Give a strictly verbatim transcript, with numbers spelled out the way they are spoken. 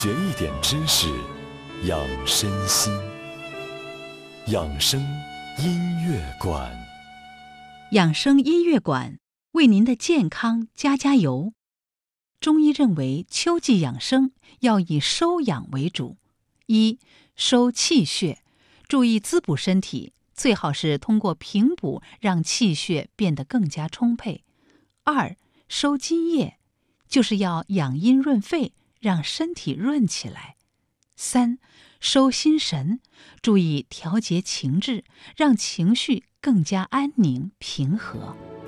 学一点知识，养身心。养生音乐馆， 养生音乐馆为您的健康加加油。中医认为，秋季养生要以收养为主。一、收气血，注意滋补身体，最好是通过平补让气血变得更加充沛。二、收津液，就是要养阴润肺，让身体润起来。三、收心神，注意调节情志，让情绪更加安宁平和。